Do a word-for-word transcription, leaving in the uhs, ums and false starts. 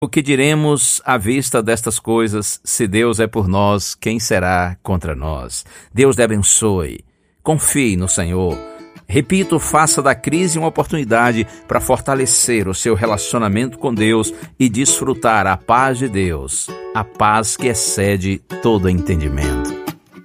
O que diremos à vista destas coisas? Se Deus é por nós, quem será contra nós? Deus te abençoe. Confie no Senhor. Repito, faça da crise uma oportunidade para fortalecer o seu relacionamento com Deus e desfrutar a paz de Deus, a paz que excede todo entendimento.